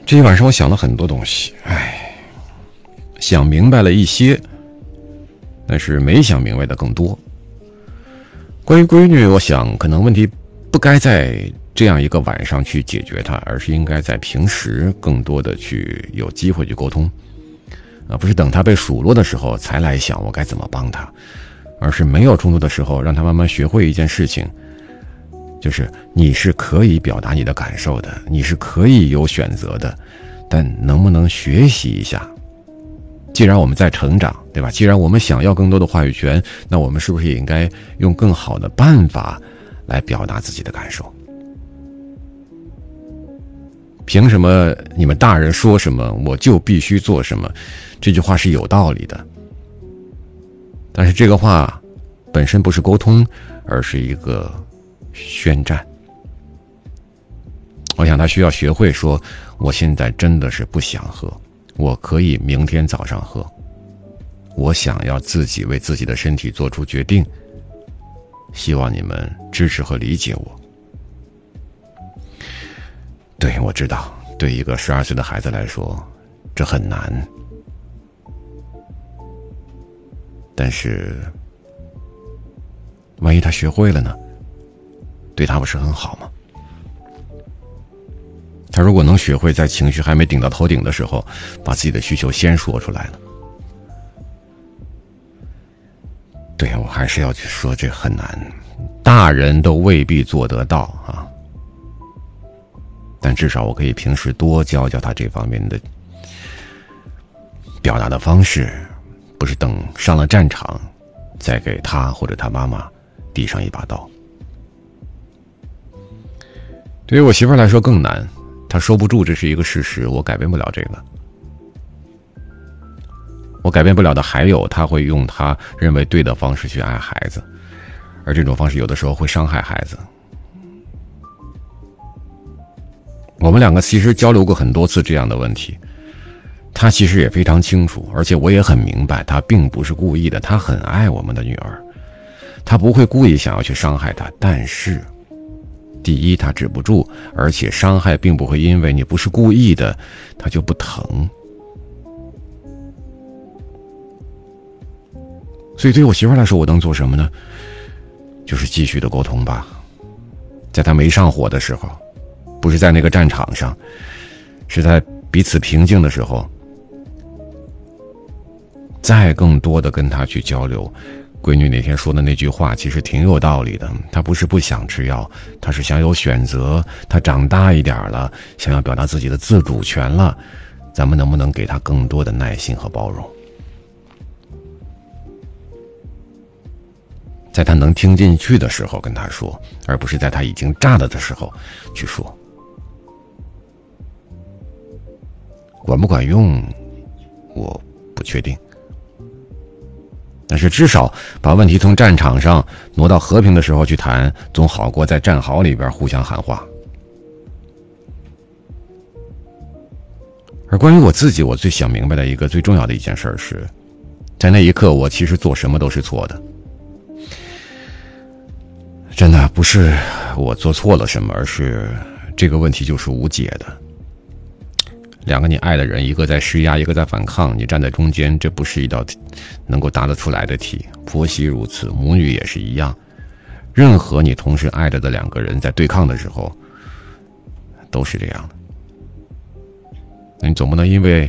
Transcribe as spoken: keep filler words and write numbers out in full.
这一晚上我想了很多东西，唉，想明白了一些，但是没想明白的更多。关于闺女，我想可能问题不该在这样一个晚上去解决它，而是应该在平时更多的去有机会去沟通，而不是等她被数落的时候才来想我该怎么帮她，而是没有冲突的时候让她慢慢学会一件事情，就是你是可以表达你的感受的，你是可以有选择的，但能不能学习一下？既然我们在成长，对吧？既然我们想要更多的话语权，那我们是不是也应该用更好的办法来表达自己的感受？凭什么你们大人说什么我就必须做什么？这句话是有道理的，但是这个话本身不是沟通，而是一个宣战。我想他需要学会说，我现在真的是不想喝，我可以明天早上喝，我想要自己为自己的身体做出决定，希望你们支持和理解我。对，我知道，对一个十二岁的孩子来说，这很难，但是万一他学会了呢？对他不是很好吗？他如果能学会在情绪还没顶到头顶的时候，把自己的需求先说出来了。对，我还是要去说，这很难，大人都未必做得到啊。但至少我可以平时多教教他这方面的表达的方式，不是等上了战场再给他或者他妈妈递上一把刀。对于我媳妇儿来说更难，她收不住，这是一个事实，我改变不了这个。我改变不了的还有，她会用她认为对的方式去爱孩子，而这种方式有的时候会伤害孩子。我们两个其实交流过很多次这样的问题，他其实也非常清楚，而且我也很明白，他并不是故意的，他很爱我们的女儿，他不会故意想要去伤害她，但是第一他止不住，而且伤害并不会因为你不是故意的他就不疼。所以对于我媳妇来说，我能做什么呢？就是继续的沟通吧，在他没上火的时候，不是在那个战场上，是在彼此平静的时候，再更多的跟他去交流。闺女那天说的那句话其实挺有道理的，她不是不想吃药，她是想有选择，她长大一点了，想要表达自己的自主权了，咱们能不能给她更多的耐心和包容？在她能听进去的时候跟她说，而不是在她已经炸了的时候去说。管不管用我不确定，但是至少把问题从战场上挪到和平的时候去谈，总好过在战壕里边互相喊话。而关于我自己，我最想明白的一个最重要的一件事是，在那一刻我其实做什么都是错的，真的不是我做错了什么，而是这个问题就是无解的。两个你爱的人，一个在施压，一个在反抗，你站在中间，这不是一道能够答得出来的题。婆媳如此，母女也是一样。任何你同时爱着的两个人在对抗的时候，都是这样的。你总不能因为